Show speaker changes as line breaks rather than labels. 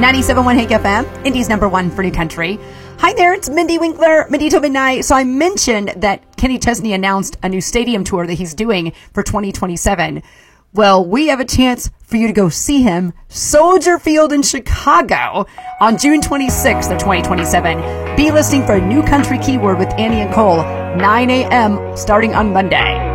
97.1 Hank FM, Indy's number one for new country. Hi there, it's Mindy Winkler, Mindy till midnight. So I mentioned that Kenny Chesney announced a new stadium tour that he's doing for 2027. Well, we have a chance for you to go see him, Soldier Field in Chicago, on June 26th of 2027. Be listening for a new country keyword with Annie and Cole, 9 a.m. starting on Monday.